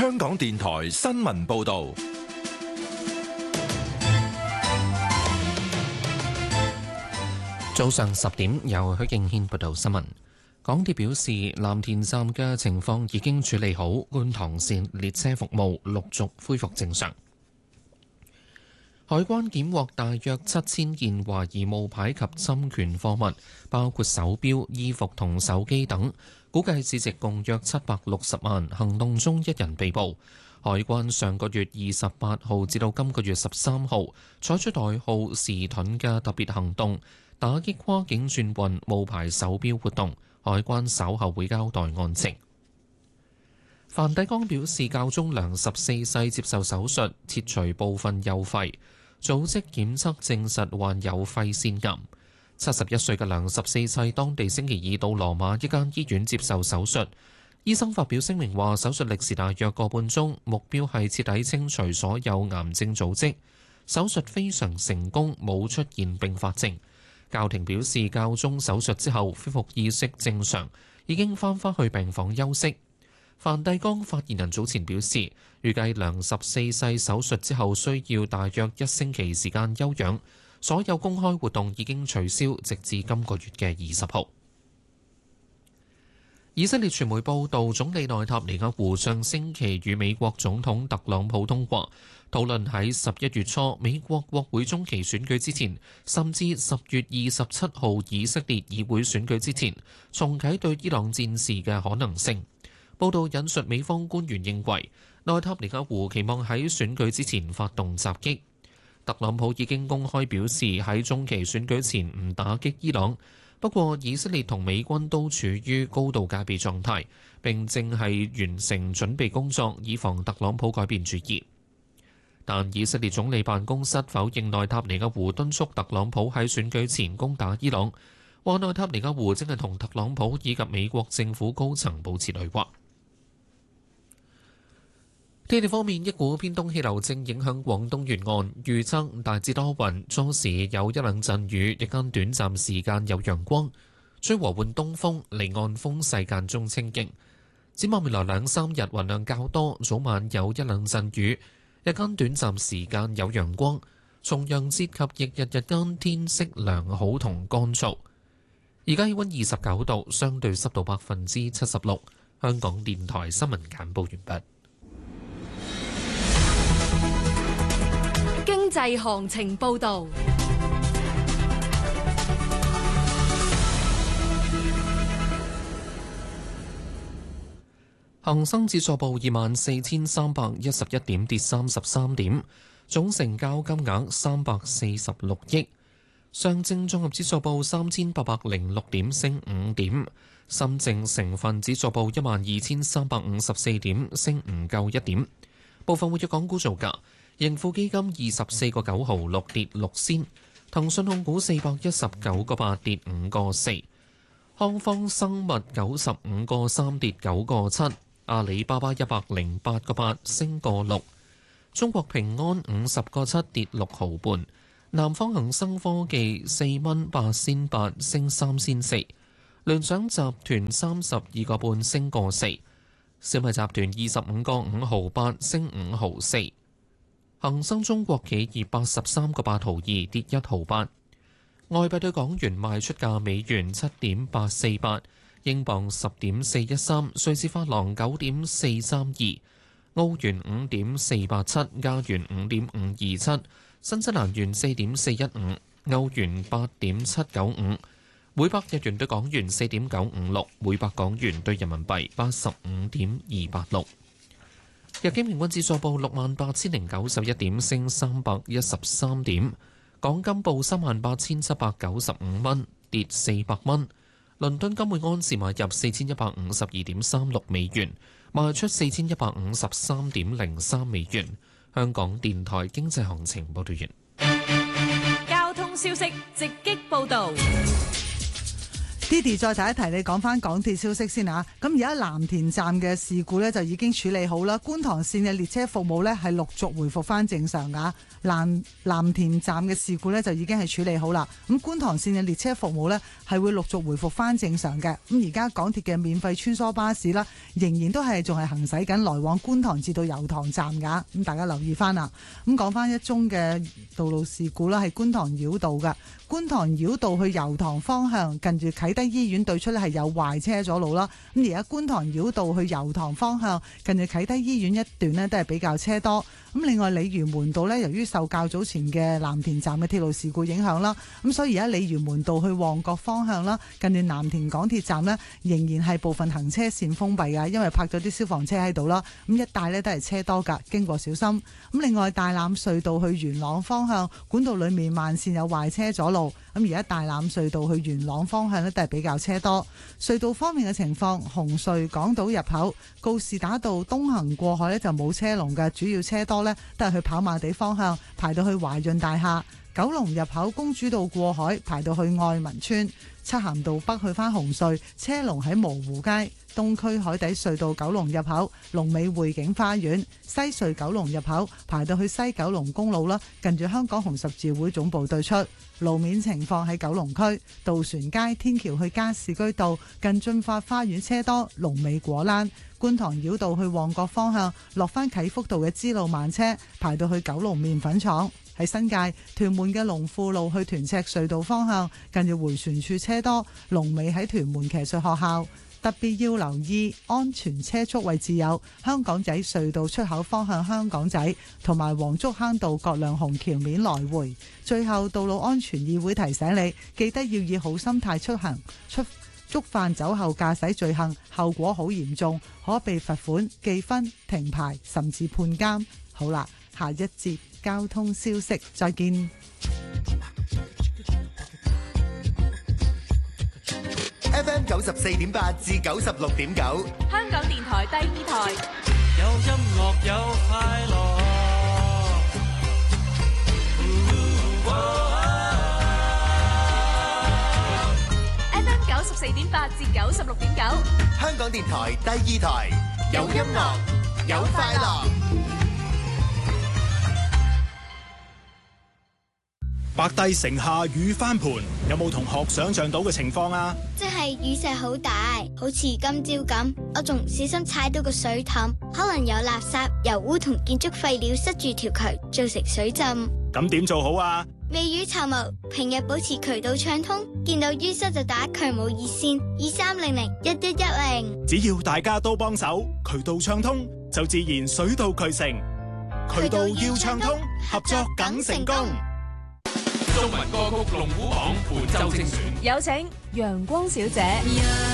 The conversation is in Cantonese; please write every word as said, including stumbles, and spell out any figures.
香港電台新聞報道。 早上十點，由許敬軒報道新聞。港鐵表示，藍田站嘅情況已經處理好，觀塘線列車服務陸續恢復正常。海關檢獲大約七千件懷疑冒牌及侵權貨物，包括手錶、衣服同手機等，估計市值共約七百六十萬。行動中一人被捕。海關上個月二十八號至到今個月十三號採取代號時盾嘅特別行動，打擊跨境轉運冒牌手錶活動。海關稍後會交代案情。梵蒂岡表示，教宗良十四世接受手術切除部分右肺，組織檢測證實患有肺腺癌。七十一歲嘅良十四世當地星期二到羅馬一間醫院接受手術，醫生發表聲明話，手術歷時大約個半鐘，目標係徹底清除所有癌症組織。手術非常成功，冇出現併發症。教廷表示，教宗手術之後恢復意識正常，已經翻返去病房休息。梵蒂岡發言人早前表示，預計良十四世手術之後需要大約一星期時間休養，所有公開活動已經取消，直至今個月嘅二十號。以色列傳媒報道，總理內塔尼亞胡上星期與美國總統特朗普通話，討論喺十一月初美國國會中期選舉之前，甚至十月二十七號以色列議會選舉之前，重啟對伊朗戰事嘅可能性。報道引述美方官員認為，內塔尼亞胡期望喺選舉之前發動襲擊。特朗普已經公開表示喺中期選舉前唔打擊伊朗。不過，以色列同美軍都處於高度戒備狀態，並正係完成準備工作，以防特朗普改變主意。但以色列總理辦公室否認內塔尼亞胡敦促特朗普喺選舉前攻打伊朗，話內塔尼亞胡正係同特朗普以及美國政府高層保持對話。天氣方面，一股偏東氣流正影響廣東沿岸，預測大致多雲，初時有一兩陣雨，日間短暫時間有陽光，吹和緩東風，離岸風勢間中清勁。展望未來兩三日雲量較多，早晚有一兩陣雨，日間短暫時間有陽光。重陽節及翌日日間天色良好同乾燥。而家氣溫二十九度，相對濕度百分之七十六。香港電台新聞簡報完畢。 經濟行情報導， 恒生指數報二萬四千三百一十一點，跌三十三點，總成交金額三百四十六億。上證綜合指數報三千八百零六點，升五點。深證成分指數報一萬二千三百五十四點，升唔夠一點。部分活躍港股造價。盈富基金二十四個九毫六跌六仙，騰訊控股四百一十九個八跌五個四，康方生物九十五個三跌九個七，阿里巴巴一百零八個八升個六，中國平安五十個七跌六毫半，南方恒生科技四蚊八仙八升三仙四，聯想集團三十二個半升個四，小米集團二十五個五毫八升五毫四。恒生中國企業八十三個八毫二跌一毫八，外幣對港元賣出價美元七點八四八，英鎊十點四一三，瑞士法郎九點四三二，澳元五點四八七，加元五點五二七，新西蘭元四點四一五，歐元八點七九五，每百日元對港元四點九五六，每百港元對人民幣八十五點二八六。日經平均指數報六萬八千零九十一點，升三百一十三點。港金報三萬八千七百九十五蚊，跌四百蚊。倫敦金每安士買入四千一百五十二點三六美元，賣出四千一百五十三點零三美元。香港電台經濟行情報道完。 交通消息直擊報導。 Didi 再提一提，你講翻港鐵消息先啊！咁而家藍田站嘅事故呢，就已經處理好啦，觀塘線嘅列車服務呢，係陸續回復翻正常噶。藍藍田站嘅事故呢，就已經係處理好啦。咁觀塘線嘅列車服務呢，係會陸續回復翻正常嘅。咁而家港鐵嘅免費穿梭巴士啦，仍然都係仲係行駛緊來往觀塘至到油塘站噶。咁大家留意翻啦。咁講翻一宗嘅道路事故啦，係觀塘繞道噶。觀塘繞道去油塘方向，近住啟德醫院對出咧係有壞車阻路啦。咁而家觀塘繞道去油塘方向，近住啟德醫院一段呢都係比較車多。咁另外鯉魚門道呢，由於受較早前嘅藍田站嘅鐵路事故影響啦，咁所以而家鯉魚門道去旺角方向啦，近住藍田港鐵站呢，仍然係部分行車線封閉㗎，因為泊咗啲消防車喺度啦。咁一帶呢都係車多㗎，經過小心。咁另外大欖隧道去元朗方向，管道裡面慢線有壞車阻路。咁而家大欖隧道去元朗方向呢，都係比較車多。隧道方面嘅情況，紅隧港島入口告士打道東行過海呢就冇車龍嘅，主要車多呢都係去跑馬地方向，排到去華潤大廈。九龍入口公主道過海排到去愛民村。漆咸道北去返紅隧，車龍喺蕪湖街。東區海底隧道九龍入口龍尾匯景花園，西隧九龍入口排到去西九龍公路啦，近住香港紅十字會總部對出。路面情況喺九龍區渡船街天橋去加士居道近駿發花園車多，龍尾果欄。觀塘繞道去旺角方向落返啟福道嘅支路慢車排到去九龍麵粉廠。喺新界屯門嘅龍富路去屯赤隧道方向，近住迴旋處車多，龍尾喺屯門騎術學校。特別要留意安全車速位置有香港仔隧道出口方向香港仔，同埋黃竹坑道葛量洪橋面來回。最後，道路安全議會提醒你，記得要以好心態出行，出觸犯酒後駕駛罪行，後果好嚴重，可被罰款、記分、停牌，甚至判監。好啦，下一節交通消息，再見。 F M 九十四點八至九十六點九， 香港電台第二台。 有音樂有快樂。 F M 九十四點八至九十六點九， 香港電台第二台，有音樂有快樂。 白帝城下雨翻盤，有冇同學想象到嘅情況啊？ 即係雨勢好大，好似今朝咁，我仲唔小心踩到個水凼，可能有垃圾、油污同建築廢料塞住條渠，造成水浸。 咁點做好啊？ 未雨綢繆，平日保持渠道暢通，見到淤塞就打渠務熱線二三零零一一一零。 只要大家都幫手，渠道暢通，就自然水到渠成。渠道要暢通，合作梗成功。 中文歌曲龍虎榜本周精選， 有請陽光小姐。